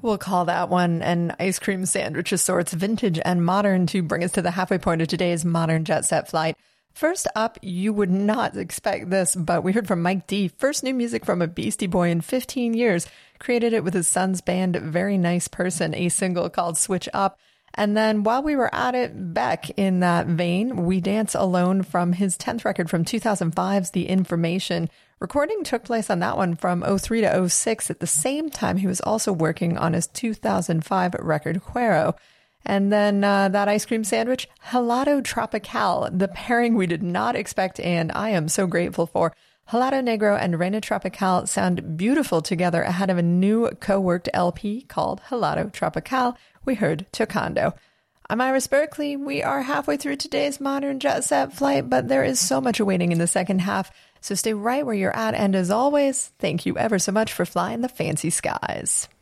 We'll call that one an ice cream sandwich of sorts, vintage and modern, to bring us to the halfway point of today's modern jet set flight. First up, you would not expect this, but we heard from Mike D. First new music from a Beastie Boy in 15 years. Created it with his son's band, Very Nice Person, a single called Switch Up. And then while we were at it, Beck, in that vein, We Dance Alone from his 10th record from 2005's The Information. Recording took place on that one from 03 to 06 at the same time he was also working on his 2005 record, Cuero. And then that ice cream sandwich, Helado Tropical, the pairing we did not expect and I am so grateful for. Helado Negro and Reina Tropical sound beautiful together ahead of a new co-worked LP called Helado Tropical. We heard Tocando. I'm Iris Berkeley. We are halfway through today's modern jet set flight, but there is so much awaiting in the second half. So stay right where you're at. And as always, thank you ever so much for flying the fancy skies.